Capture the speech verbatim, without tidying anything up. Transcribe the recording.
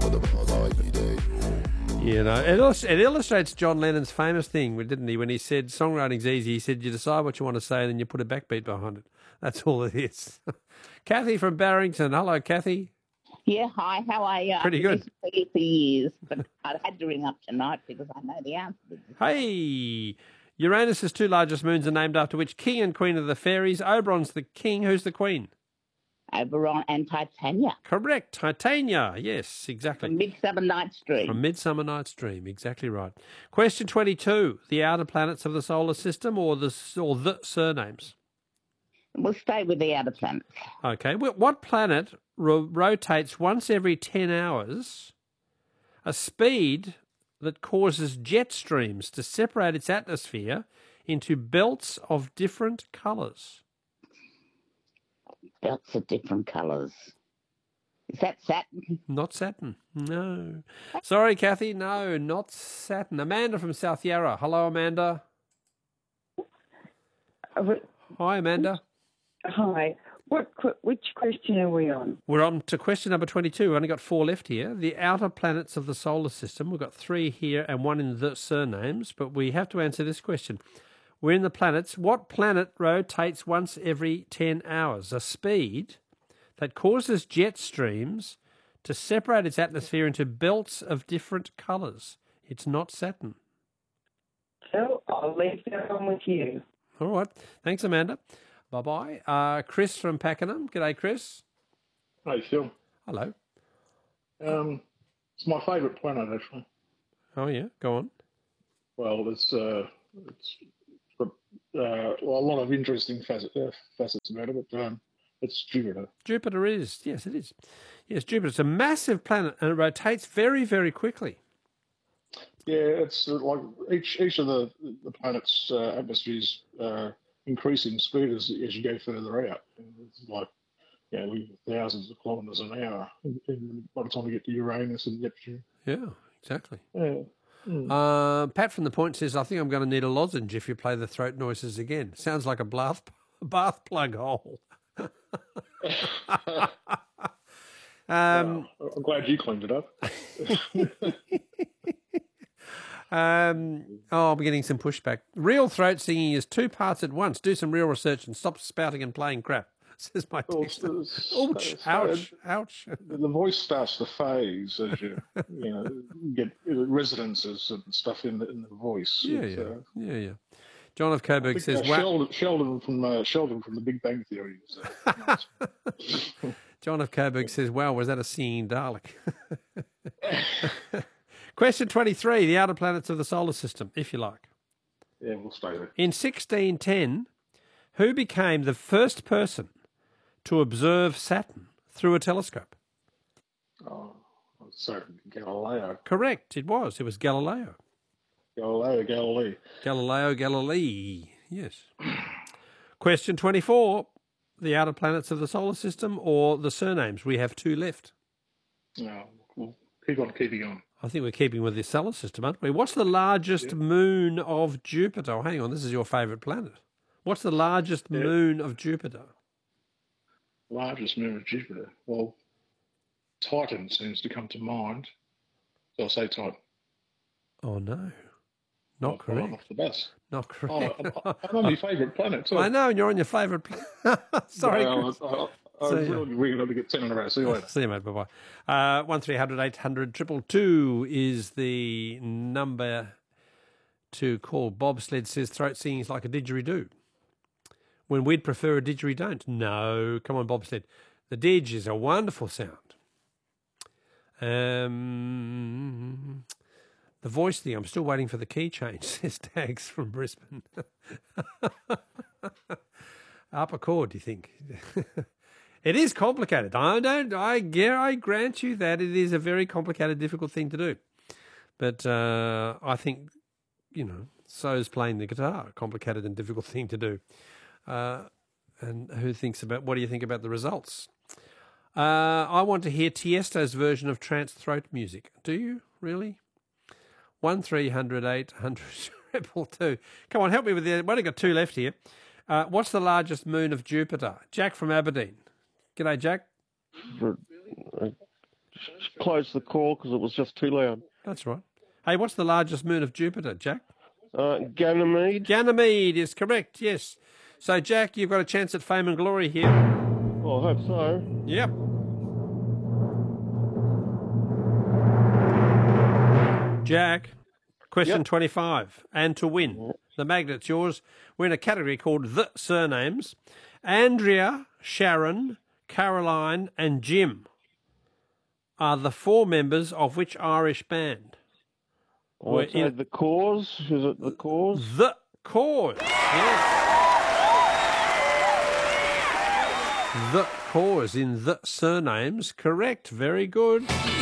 You know, it, illust- it illustrates John Lennon's famous thing, didn't he, when he said songwriting's easy. He said you decide what you want to say and then you put a backbeat behind it. That's all it is. Kathy from Barrington. Hello, Kathy. Yeah, hi, how are you? Pretty good. I've been listening for years, but I had to ring up tonight because I know the answer. Hey, Uranus's two largest moons are named after which king and queen of the fairies? Oberon's the king. Who's the queen? Oberon and Titania. Correct, Titania. Yes, exactly. From Midsummer Night's Dream. From Midsummer Night's Dream, exactly right. Question twenty-two, the outer planets of the solar system or the, or the surnames? We'll stay with the outer planets. Okay, what planet ro- rotates once every ten hours, a speed that causes jet streams to separate its atmosphere into belts of different colours? Belts of different colours. Is that Saturn? Not Saturn, no. Sorry, Kathy, no, not Saturn. Amanda from South Yarra. Hello, Amanda. Hi, Amanda. Hi. What? Which question are we on? We're on to question number twenty-two. We've only got four left here. The outer planets of the solar system. We've got three here and one in the surnames, but we have to answer this question. We're in the planets. What planet rotates once every ten hours? A speed that causes jet streams to separate its atmosphere into belts of different colours. It's not Saturn. So I'll leave that on with you. All right. Thanks, Amanda. Bye-bye. Uh, Chris from Pakenham. G'day, Chris. Hey, Phil. Hello. Um, it's my favourite planet, actually. Oh, yeah? Go on. Well, it's, uh, it's got uh, well, a lot of interesting facet, uh, facets about it, but um, it's Jupiter. Jupiter is. Yes, it is. Yes, Jupiter's a massive planet and it rotates very, very quickly. Yeah, it's uh, like each each of the, the planet's uh, atmospheres uh, increase in speed as, as you go further out. It's like, you know, thousands of kilometres an hour by the time we get to Uranus and Neptune. Yeah, exactly. Yeah. Mm. Uh, Pat from the Point says, I think I'm going to need a lozenge if you play the throat noises again. Sounds like a bath, bath plug hole. um, well, I'm glad you cleaned it up. um, oh, I'm getting some pushback. Real throat singing is two parts at once. Do some real research and stop spouting and playing crap, says my text. Well, ouch, ouch, ouch. The voice starts to phase as you, you know, get resonances and stuff in the, in the voice. Yeah, it's, yeah, uh, yeah, yeah. John of Coburg think, says, uh, wow. Sheldon, Sheldon from uh, Sheldon from The Big Bang Theory. So, nice. John of Coburg says, wow, was that a singing Dalek? Question twenty-three, the outer planets of the solar system, if you like. Yeah, we'll stay there. In sixteen ten, who became the first person to observe Saturn through a telescope? Oh, sorry, Galileo. Correct, it was. It was Galileo. Galileo Galilei. Galileo Galilei, yes. Question twenty-four, the outer planets of the solar system or the surnames? We have two left. No, we'll keep on keeping on. I think we're keeping with the solar system, aren't we? What's the largest yeah. moon of Jupiter? Oh, hang on, this is your favourite planet. What's the largest yeah. moon of Jupiter? Largest moon of Jupiter? Well, Titan seems to come to mind. So I'll say Titan. Oh, no. Not off, correct. Off the bus. Not correct. Oh, I'm on my favourite planet, too. I know, and you're on your favourite planet. Sorry, well, I, I, I really, really got to get ten in a row. See you later. See you, mate. Bye-bye. Uh, one three hundred eight hundred triple two is the number to call. Bobsled says throat singing is like a didgeridoo, when we'd prefer a didgeridoo. No, come on, Bobsled. The didge is a wonderful sound. Um... The voice thing, I'm still waiting for the key change, says Tags from Brisbane. Upper chord, do you think? It is complicated. I don't, I, I grant you that it is a very complicated, difficult thing to do. But uh, I think, you know, so is playing the guitar, a complicated and difficult thing to do. Uh, and who thinks about, what do you think about the results? Uh, I want to hear Tiesto's version of trance throat music. Do you, really? One three hundred eight hundred triple two. Come on, help me with the. We've only got two left here. Uh, what's the largest moon of Jupiter? Jack from Aberdeen. G'day, Jack. close the call because it was just too loud. That's right. Hey, what's the largest moon of Jupiter, Jack? Uh, Ganymede. Ganymede is correct, yes. So, Jack, you've got a chance at fame and glory here. Well, I hope so. Yep. Jack, question Yep. twenty-five. And to win, the magnet's yours. We're in a category called The Surnames. Andrea, Sharon, Caroline, and Jim are the four members of which Irish band? We're I'd say in- the cause. Is it the cause? The Cause. Yes. The Cause in The Surnames. Correct. Very good.